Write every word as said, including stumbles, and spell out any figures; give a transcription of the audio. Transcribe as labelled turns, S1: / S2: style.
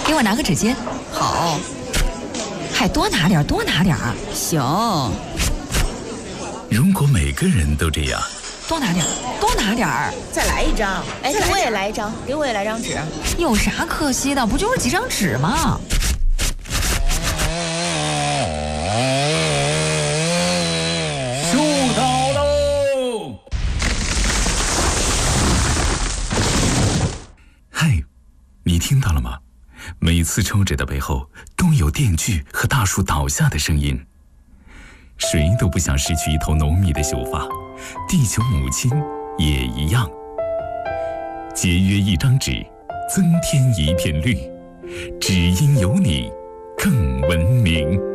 S1: 给我拿个纸巾。
S2: 好，
S1: 还多拿点，多拿点。
S2: 行。
S3: 如果每个人都这样，
S1: 多拿点，多拿点儿。
S4: 再来一张。哎，给我也来一张，给我也来张纸。
S1: 有啥可惜的？不就是几张纸吗？
S3: 树倒喽！嗨，你听到了吗？每次抽纸的背后都有电锯和大树倒下的声音。谁都不想失去一头浓密的秀发，地球母亲也一样。节约一张纸，增添一片绿，只因有你更文明。